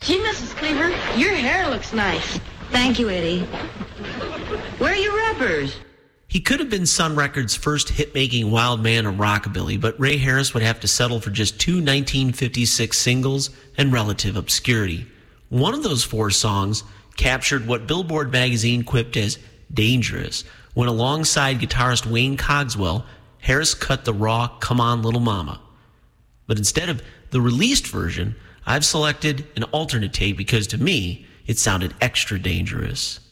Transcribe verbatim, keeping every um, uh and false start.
Gee, Missus Cleaver, your hair looks nice. Thank you, Eddie. Where are your rubbers? He could have been Sun Records' first hit-making wild man of rockabilly, but Ray Harris would have to settle for just two nineteen fifty-six singles and relative obscurity. One of those four songs captured what Billboard magazine quipped as dangerous, when alongside guitarist Wayne Cogswell, Harris cut the raw "Come On Little Mama." But instead of the released version, I've selected an alternate tape because to me, it sounded extra dangerous.